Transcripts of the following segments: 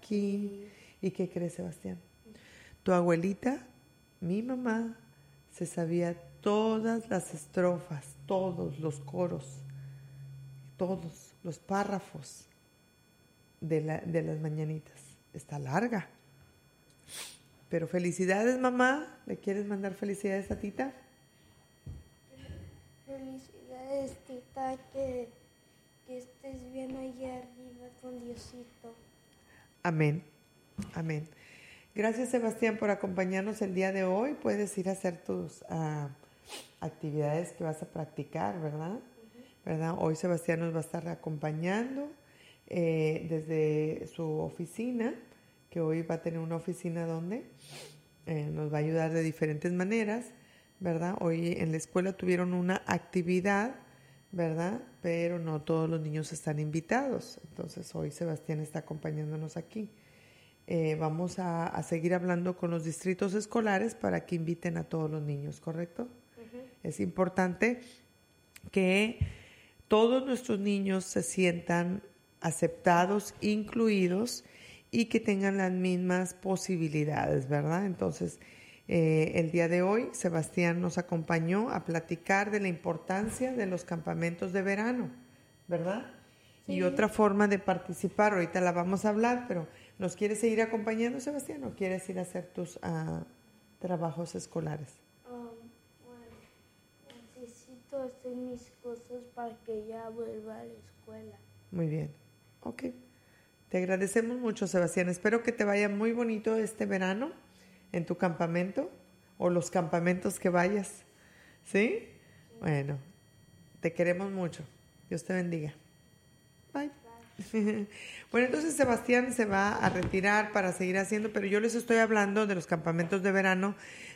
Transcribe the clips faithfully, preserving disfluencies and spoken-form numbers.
aquí. ¿Y qué crees, Sebastián? Tu abuelita, mi mamá, se sabía todas las estrofas, todos los coros, todos los párrafos de, la, de las mañanitas. Está larga. Pero felicidades, mamá. ¿Le quieres mandar felicidades a tita? Felicidades, tita, que, que estés bien allá arriba con Diosito. Amén, amén. Gracias, Sebastián, por acompañarnos el día de hoy. Puedes ir a hacer tus uh, actividades que vas a practicar, ¿verdad? Uh-huh. ¿Verdad? Hoy Sebastián nos va a estar acompañando eh, desde su oficina, que hoy va a tener una oficina donde eh, nos va a ayudar de diferentes maneras, ¿verdad? Hoy en la escuela tuvieron una actividad, ¿verdad? Pero no todos los niños están invitados. Entonces hoy Sebastián está acompañándonos aquí. Eh, vamos a, a seguir hablando con los distritos escolares para que inviten a todos los niños, ¿correcto? Uh-huh. Es importante que todos nuestros niños se sientan aceptados, incluidos y que tengan las mismas posibilidades, ¿verdad? Entonces, eh, el día de hoy, Sebastián nos acompañó a platicar de la importancia de los campamentos de verano, ¿verdad? Sí. Y otra forma de participar, ahorita la vamos a hablar, pero ¿nos quieres seguir acompañando, Sebastián, o quieres ir a hacer tus uh, trabajos escolares? Um, bueno, necesito hacer mis cosas para que ya vuelva a la escuela. Muy bien, ok. Te agradecemos mucho, Sebastián. Espero que te vaya muy bonito este verano en tu campamento o los campamentos que vayas. ¿Sí? Sí. Bueno, te queremos mucho. Dios te bendiga. Bye. Bye. Bueno, entonces Sebastián se va a retirar para seguir haciendo, pero yo les estoy hablando de los campamentos de verano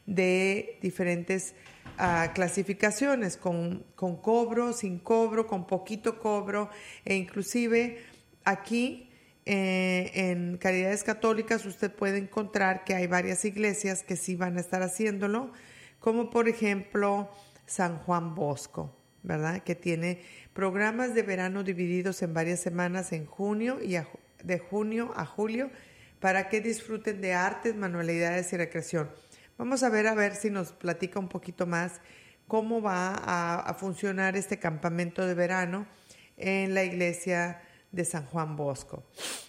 de diferentes uh, clasificaciones, con, con cobro, sin cobro, con poquito cobro, e inclusive aquí Eh, en Caridades Católicas usted puede encontrar que hay varias iglesias que sí van a estar haciéndolo, como por ejemplo San Juan Bosco, ¿verdad? Que tiene programas de verano divididos en varias semanas en junio y a, de junio a julio para que disfruten de artes, manualidades y recreación. Vamos a ver a ver si nos platica un poquito más cómo va a, a funcionar este campamento de verano en la iglesia de San Juan Bosco.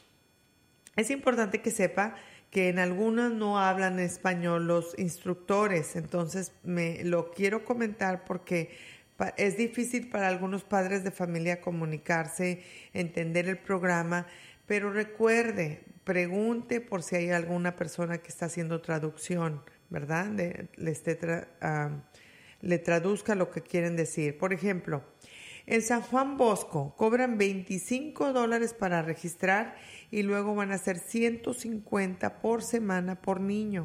Es importante que sepa que en algunas no hablan español los instructores, entonces me lo quiero comentar porque es difícil para algunos padres de familia comunicarse, entender el programa, pero recuerde, pregunte por si hay alguna persona que está haciendo traducción, ¿verdad? Le, le, esté tra, uh, le traduzca lo que quieren decir. Por ejemplo, en San Juan Bosco cobran veinticinco dólares para registrar y luego van a ser ciento cincuenta por semana por niño.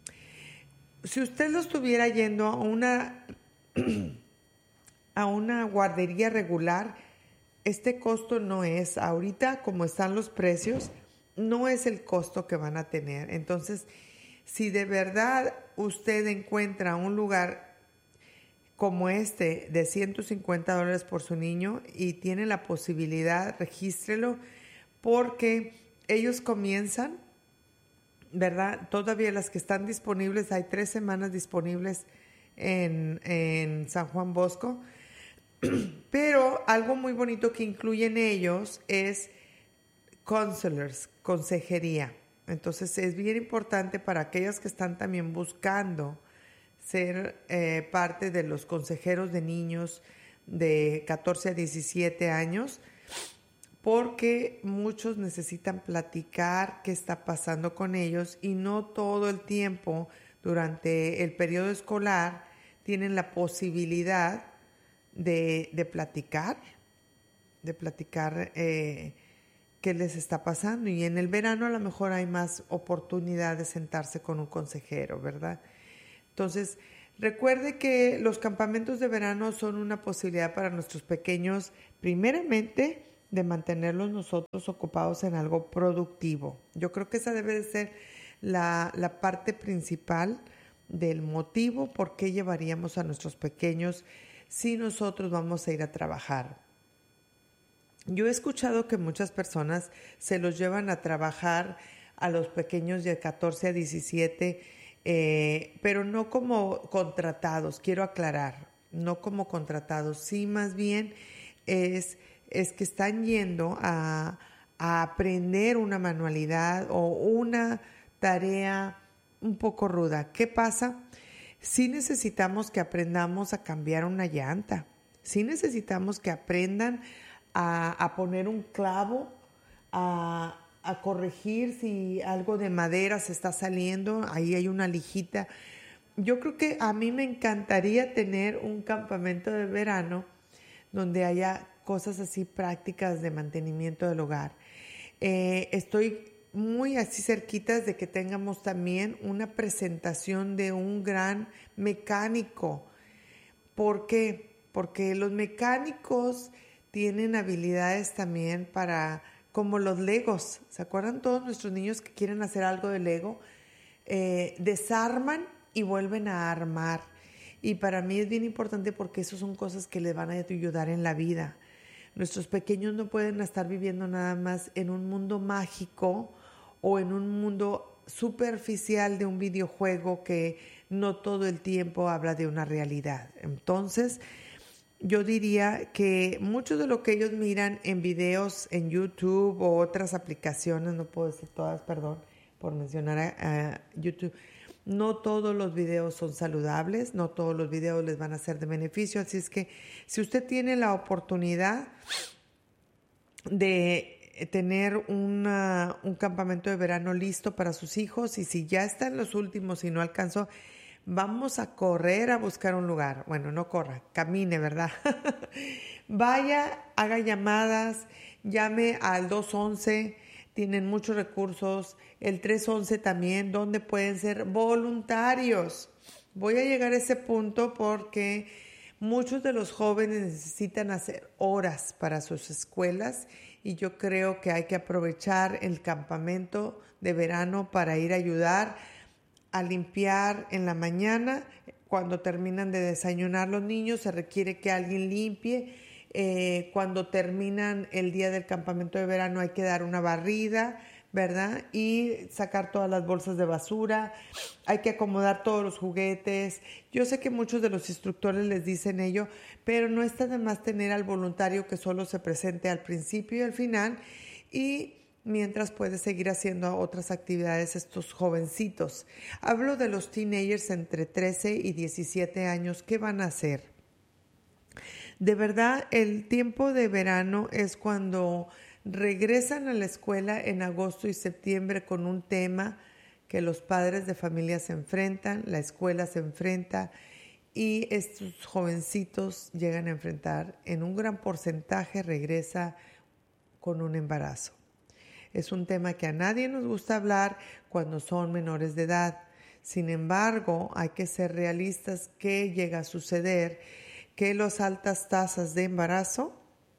Si usted lo estuviera yendo a una, a una guardería regular, este costo no es, ahorita como están los precios, no es el costo que van a tener. Entonces, si de verdad usted encuentra un lugar como este de ciento cincuenta dólares por su niño y tiene la posibilidad, regístrelo, porque ellos comienzan, ¿verdad? Todavía las que están disponibles, hay tres semanas disponibles en, en San Juan Bosco, pero algo muy bonito que incluyen ellos es counselors, consejería. Entonces es bien importante para aquellas que están también buscando ser eh, parte de los consejeros de niños de catorce a diecisiete años, porque muchos necesitan platicar qué está pasando con ellos y no todo el tiempo durante el periodo escolar tienen la posibilidad de, de platicar, de platicar eh, qué les está pasando. Y en el verano a lo mejor hay más oportunidad de sentarse con un consejero, ¿verdad? Entonces, recuerde que los campamentos de verano son una posibilidad para nuestros pequeños, primeramente, de mantenerlos nosotros ocupados en algo productivo. Yo creo que esa debe de ser la, la parte principal del motivo por qué llevaríamos a nuestros pequeños si nosotros vamos a ir a trabajar. Yo he escuchado que muchas personas se los llevan a trabajar a los pequeños de catorce a diecisiete, eh, pero no como contratados, quiero aclarar, no como contratados, sí más bien es, es que están yendo a, a aprender una manualidad o una tarea un poco ruda. ¿Qué pasa? Sí necesitamos que aprendamos a cambiar una llanta, sí necesitamos que aprendan a, a poner un clavo, a, a corregir si algo de madera se está saliendo, ahí hay una lijita. Yo creo que a mí me encantaría tener un campamento de verano donde haya cosas así prácticas de mantenimiento del hogar. Eh, estoy muy así cerquitas de que tengamos también una presentación de un gran mecánico. ¿Por qué? Porque los mecánicos tienen habilidades también para, como los Legos. ¿Se acuerdan todos nuestros niños que quieren hacer algo de Lego? Eh, desarman y vuelven a armar. Y para mí es bien importante porque eso son cosas que les van a ayudar en la vida. Nuestros pequeños no pueden estar viviendo nada más en un mundo mágico o en un mundo superficial de un videojuego que no todo el tiempo habla de una realidad. Entonces, yo diría que mucho de lo que ellos miran en videos en YouTube o otras aplicaciones, no puedo decir todas, perdón, por mencionar a, a YouTube, no todos los videos son saludables, no todos los videos les van a ser de beneficio, así es que si usted tiene la oportunidad de tener una, un campamento de verano listo para sus hijos y si ya está en los últimos y no alcanzó, vamos a correr a buscar un lugar. Bueno, no corra, camine, ¿verdad? Vaya, haga llamadas, llame al dos once, tienen muchos recursos, el tres once también, donde pueden ser voluntarios. Voy a llegar a ese punto porque muchos de los jóvenes necesitan hacer horas para sus escuelas y yo creo que hay que aprovechar el campamento de verano para ir a ayudar a limpiar en la mañana. Cuando terminan de desayunar los niños, se requiere que alguien limpie. Eh, cuando terminan el día del campamento de verano hay que dar una barrida, ¿verdad? Y sacar todas las bolsas de basura, hay que acomodar todos los juguetes. Yo sé que muchos de los instructores les dicen ello, pero no está de más tener al voluntario que solo se presente al principio y al final y mientras puede seguir haciendo otras actividades estos jovencitos. Hablo de los teenagers entre trece y diecisiete años, ¿qué van a hacer? De verdad, el tiempo de verano es cuando regresan a la escuela en agosto y septiembre con un tema que los padres de familia se enfrentan, la escuela se enfrenta y estos jovencitos llegan a enfrentar, en un gran porcentaje regresa con un embarazo. Es un tema que a nadie nos gusta hablar cuando son menores de edad. Sin embargo, hay que ser realistas que llega a suceder que las altas tasas de embarazo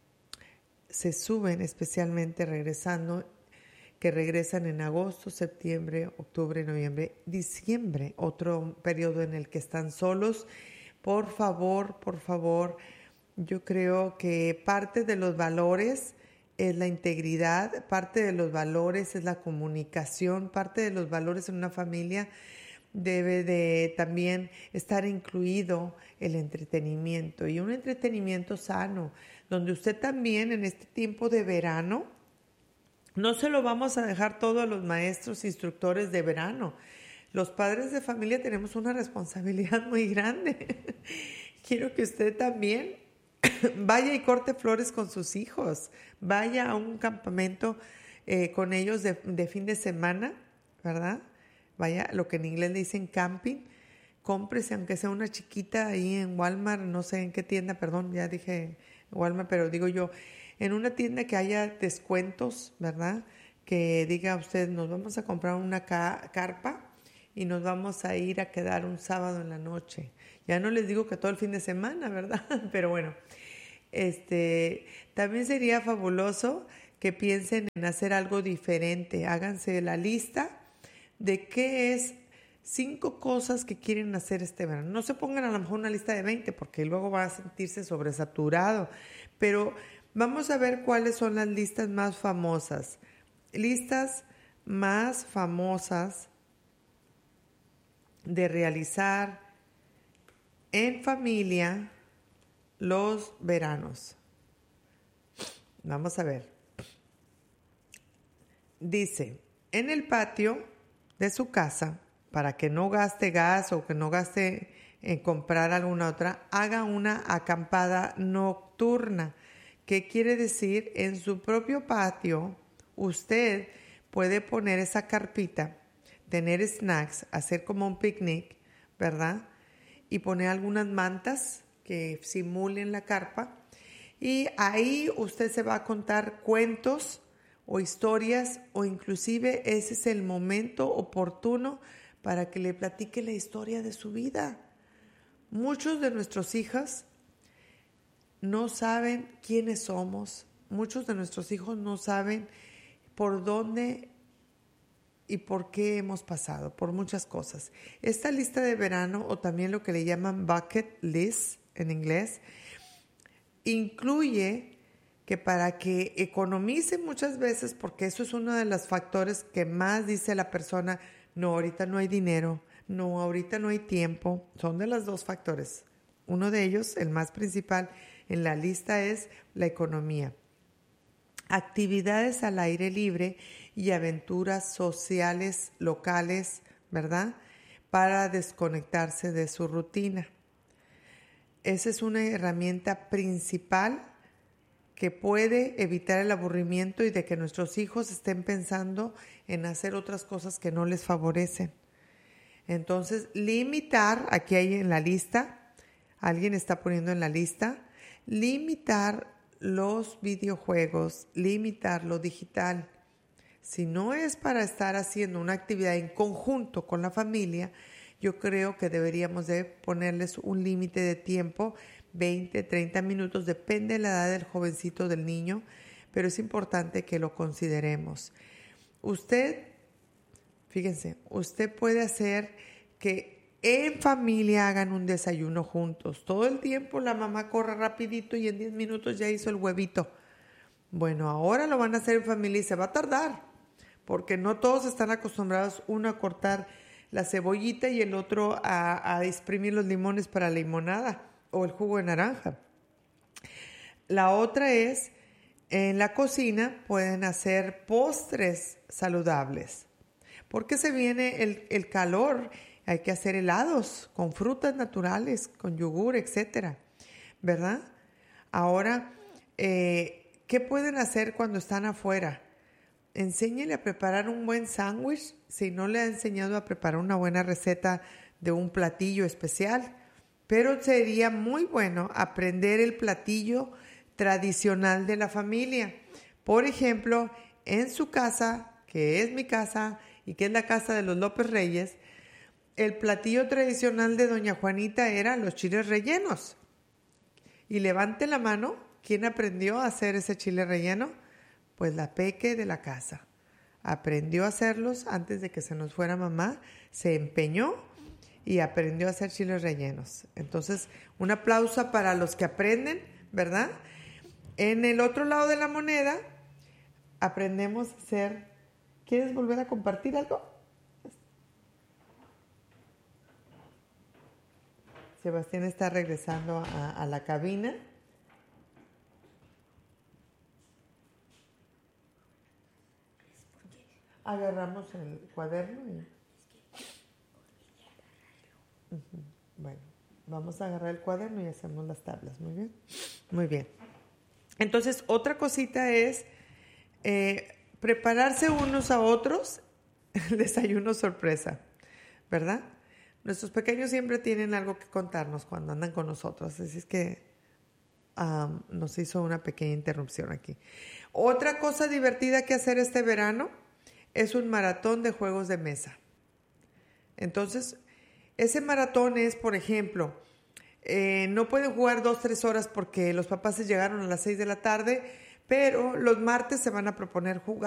se suben, especialmente regresando, que regresan en agosto, septiembre, octubre, noviembre, diciembre, otro periodo en el que están solos. Por favor, por favor, yo creo que parte de los valores es la integridad, parte de los valores es la comunicación, parte de los valores en una familia debe de también estar incluido el entretenimiento y un entretenimiento sano, donde usted también en este tiempo de verano, no se lo vamos a dejar todo a los maestros, instructores de verano. Los padres de familia tenemos una responsabilidad muy grande. Quiero que usted también vaya y corte flores con sus hijos, vaya a un campamento eh, con ellos de, de fin de semana, ¿verdad? Vaya, lo que en inglés le dicen camping, cómprese aunque sea una chiquita ahí en Walmart, no sé en qué tienda, perdón, ya dije Walmart, pero digo yo, en una tienda que haya descuentos, ¿verdad? Que diga usted, nos vamos a comprar una ca- carpa y nos vamos a ir a quedar un sábado en la noche. Ya no les digo que todo el fin de semana, ¿verdad? Pero bueno, este, también sería fabuloso que piensen en hacer algo diferente, háganse la lista de qué es cinco cosas que quieren hacer este verano. No se pongan a lo mejor una lista de veinte porque luego va a sentirse sobresaturado, pero vamos a ver cuáles son las listas más famosas. Listas más famosas de realizar en familia los veranos. Vamos a ver. Dice, en el patio de su casa, para que no gaste gas o que no gaste en comprar alguna otra, haga una acampada nocturna. ¿Qué quiere decir? En su propio patio, usted puede poner esa carpita, tener snacks, hacer como un picnic, ¿verdad? Y poner algunas mantas que simulen la carpa. Y ahí usted se va a contar cuentos o historias, o inclusive ese es el momento oportuno para que le platique la historia de su vida. Muchos de nuestros hijos no saben quiénes somos, muchos de nuestros hijos no saben por dónde y por qué hemos pasado, por muchas cosas. Esta lista de verano, o también lo que le llaman bucket list en inglés, incluye que para que economice muchas veces, porque eso es uno de los factores que más dice la persona, no, ahorita no hay dinero, no, ahorita no hay tiempo, son de los dos factores. Uno de ellos, el más principal en la lista, es la economía. Actividades al aire libre y aventuras sociales locales, ¿verdad? Para desconectarse de su rutina. Esa es una herramienta principal que puede evitar el aburrimiento y de que nuestros hijos estén pensando en hacer otras cosas que no les favorecen. Entonces, limitar, aquí hay en la lista, alguien está poniendo en la lista, limitar los videojuegos, limitar lo digital. Si no es para estar haciendo una actividad en conjunto con la familia, yo creo que deberíamos de ponerles un límite de tiempo, veinte, treinta minutos, depende de la edad del jovencito, del niño, pero es importante que lo consideremos. Usted, fíjense, usted puede hacer que en familia hagan un desayuno juntos. Todo el tiempo la mamá corre rapidito y en diez minutos ya hizo el huevito. Bueno, ahora lo van a hacer en familia y se va a tardar, porque no todos están acostumbrados, uno a cortar la cebollita y el otro a, a exprimir los limones para la limonada o el jugo de naranja. La otra es, en la cocina pueden hacer postres saludables. Porque se viene el, el calor, hay que hacer helados con frutas naturales, con yogur, etcétera, ¿verdad? Ahora, eh, ¿qué pueden hacer cuando están afuera? Enséñele a preparar un buen sándwich, si no le ha enseñado a preparar una buena receta de un platillo especial. Pero sería muy bueno aprender el platillo tradicional de la familia. Por ejemplo, en su casa, que es mi casa y que es la casa de los López Reyes, el platillo tradicional de doña Juanita era los chiles rellenos. Y levante la mano, ¿quién aprendió a hacer ese chile relleno? Pues la peque de la casa. Aprendió a hacerlos antes de que se nos fuera mamá, se empeñó y aprendió a hacer chiles rellenos. Entonces, un aplauso para los que aprenden, ¿verdad? En el otro lado de la moneda, aprendemos a hacer... ¿Quieres volver a compartir algo? Sebastián está regresando a, a la cabina. Agarramos el cuaderno y... Uh-huh. Bueno, vamos a agarrar el cuaderno y hacemos las tablas. Muy bien. Muy bien. Entonces, otra cosita es eh, prepararse unos a otros el desayuno sorpresa, ¿verdad? Nuestros pequeños siempre tienen algo que contarnos cuando andan con nosotros, así es que um, nos hizo una pequeña interrupción aquí. Otra cosa divertida que hacer este verano es un maratón de juegos de mesa. Entonces, ese maratón es, por ejemplo, eh, no pueden jugar dos, tres horas porque los papás se llegaron a las seis de la tarde, pero los martes se van a proponer jugar